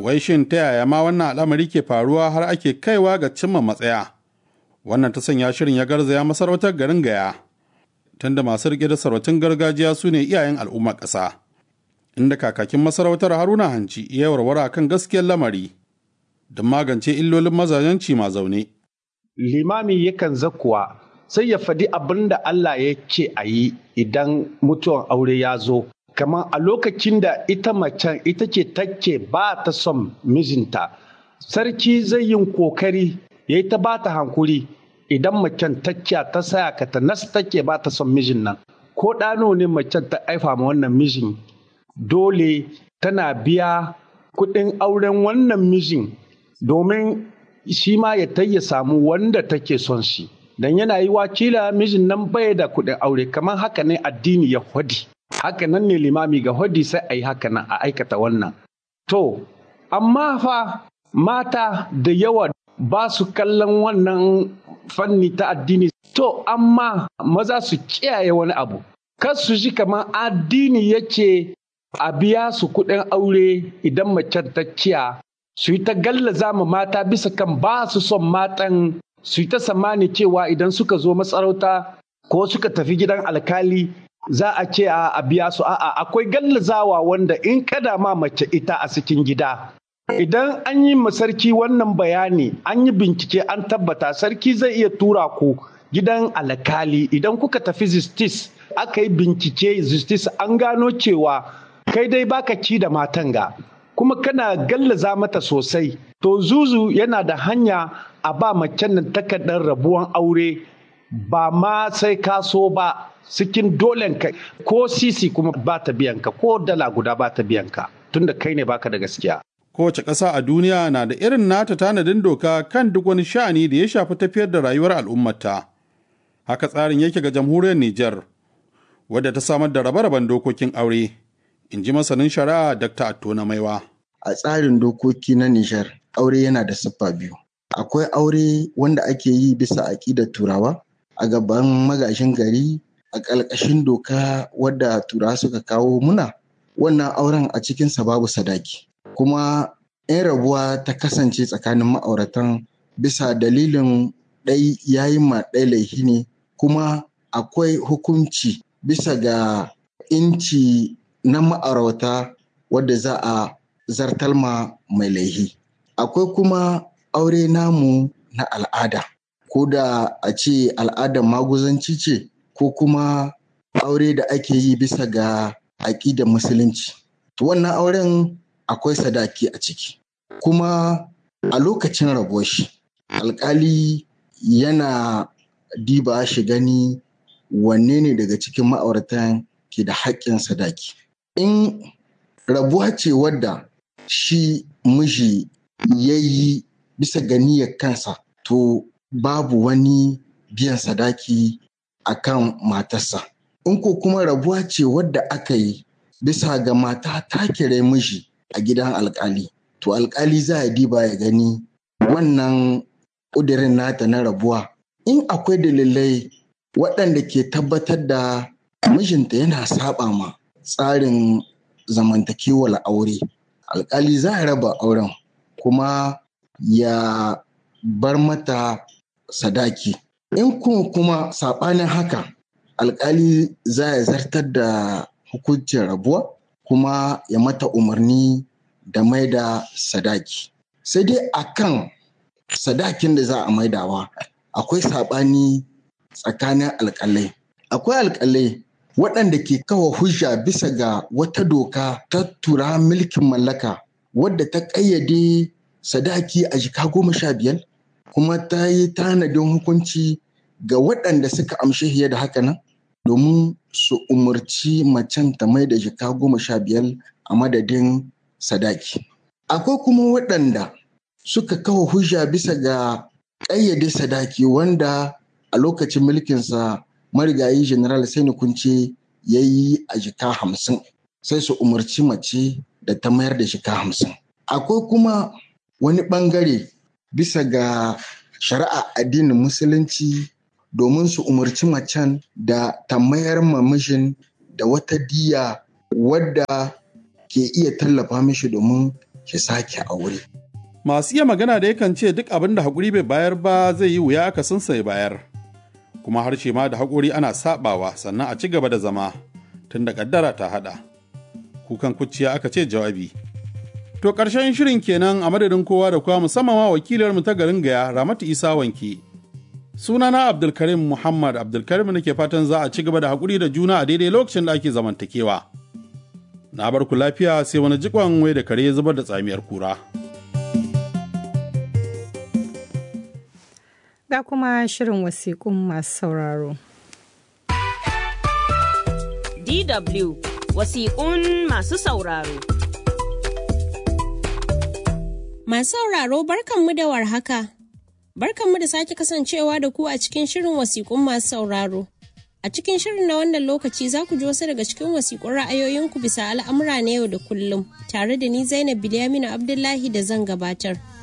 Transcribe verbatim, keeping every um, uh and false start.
Wai shin ta yaya ma wannan al'amari ke faruwa har ake kaiwa ga cimma matsaya? Wannan ta sanya shirin ya garzaya masarautar garin Gaya, tunda masu riƙe da sarautun gargajiya su ne iyayen al'ummar ƙasa. Inda kakakin masarautar Haruna Hanci ya warware kan gaskiyar lamari don magance illolin mazajenci ma zaune. Limami yakan zakuwa sai ya faɗi abin da Allah ya ce a yi idan mutuwan aure ya zo. Kamar a lokacin da ita macen ita ce take ba ta son mijinta, sarki zai yin kokari ya yi ta ba ta hankuri idan macen tacciya ta saya ka ta nas take ba ta son mijin nan. Ko ɗano ne macen ta haifa ma wannan mijin, dole tana biya kuɗin auren wannan mijin domin shi ma ya ta ya samu wanda take son shi. Dan yana yi wakila mijin nan bai da kuɗin aure, kamar haka ne addini ya hwadi. Haka nan ne limami ga hodi sai a yi haka nan a aikata wannan. To, amma fa mata da yawa ba su kallon wannan fanni ta addini. To, amma maza su kiyaye wani abu. Kar su ji kamar addini ya ce a biya su kuɗin aure idan macen ta ciya. Su yi ta gallaza ma mata bisa kan ba su son matan, su yi ta samani cewa idan suka zo masarauta ko suka tafi gidan alkali za a ce a biya su. A'a, akwai gallazawa wanda in kada ma mace ita a cikin gida. Idan an yi ma sarki wannan bayani, an yi bincike, an tabbata, sarki zai iya tura ku gidan alkali. Idan kuka tafi justice aka yi bincike justice an gano cewa kai dai baka ci da matan ga kuma kana gallaza mata sosai, to zuzu yana da hanya a ba macen nan takardar rabuwan aure, ba ma sai ka so ba, cikin dolenka ko sisi kuma ba ta biyanka, ko dala guda ba ta biyanka, tunda kai ne baka da gaskiya. Kowace ƙasa a duniya na da irin nata tanadin doka kan duk wani sha'ani da ya shafi tafiyar da rayuwar al'ummata. Haka tsarin yake ga jamhuriyar Nijar, wadda ta samar da rabe-raben dokokin aure, in ji masanin shari'a Dakta Atto na Maiwa. A tsarin dokoki na Nijar, aure yana da siffa biyu. Akwai aure wanda ake yi bisa aƙidar Turawa a gaban magashin gari a ƙarƙashin doka wadda Turawa suka kawo muna. Wannan auren a cikinsa babu sadaki. Kuma in rabuwa ta kasance tsakanin ma'auratan bisa dalilin ɗai yayi ma ɗai laifi ne, kuma akwai hukunci bisa ga inci na ma'aurata wadda za a zartar ma mai laifi. Akwai kuma aure namu na al'ada, ko da a ce al'adar maguzanci ce ko kuma aure da ake yi bisa ga aƙidar musulunci. Wannan auren akwai sadaki a ciki, kuma a lokacin rabuwar shi alƙali yana diba shi gani wanne ne daga cikin ma'auratan ke da haƙƙin sadaki. In rabuwa ce wadda shi miji ya yi bisa ga niyyar kansa, to babu wani biyan sadaki a kan matarsa. In ko kuma rabuwa ce wadda aka yi bisa ga mata ta kire miji a gidan alƙali, to alƙali za a diba ya gani wannan ƙudurin nata na rabuwa, in akwai dalilai waɗanda ke tabbatar da mijinta yana saba ma tsarin zamantakewar aure, alƙali za a raba auren kuma ya bar mata sadaki. In kuma kuma saɓanin haka, alƙali za ya zartar da hukuncin rabuwa kuma ya mata umarni da maida sadaki. Sai dai akan sadakin da za a maidawa akwai saɓani tsakanin alƙalai. Akwai alƙalai waɗanda ke kawo hujja bisa ga wata doka ta tura mulkin mallaka wadda ta ƙayyade sadaki a jika goma sha biyar, kuma ta yi tanadin hukunci ga waɗanda suka amshi fiye da haka nan domin su umarci macen ta mai da jika goma sha biyar a madadin sadaki. Akwai kuma waɗanda suka kawo hujja bisa ga ƙayyade sadaki wanda a lokacin mulkinsa marigayi General Sani Kunce ya yi a jika hamsin, sai su umarci mace da ta mayar da jika hamsin. Akwai kuma wani ɓangare bisa ga shari'a addinin musulunci domin su umarci macen da ta mayar ma mijin da wata diya wadda ke iya tallafa mishi domin shi sake aure. Masu iya magana da yakan ce duk abin da haƙuri bai bayar ba zai yi wuya aka sun sai bayar. Kuma harshe ma da haƙuri ana saɓawa sannan a ci gaba da zama tun da ƙaddara ta haɗa. Kukan kuciya aka ce jawabi. To ƙarshen shirin kenan a madadin kowa da kowa musamman ma wakilarmu ta garin Gaya Ramatu Isa Wanki. Sunana Abdulkarim Muhammad Abdulkarim nake fatan za a ci gaba da haƙuri da juna a daidai lokacin da ake zamantakewa. Na bar ku lafiya sai wani jikon wai da kare ya zubar da tsamiyar kura. Ga kuma shirin wasiƙun masu sauraro. D W wasiƙun masu sauraro. Masu sauraro barkanmu da warhaka. Barkanmu da sake kasancewa da ku a cikin shirin wasiƙun masu sauraro. A cikin shirin na wannan lokaci za ku ji wasu daga cikin wasiƙun ra'ayoyinku bisa al'amura na yau da kullum, tare da ni Zainab Bilyaminu Abdullahi da zan gabatar.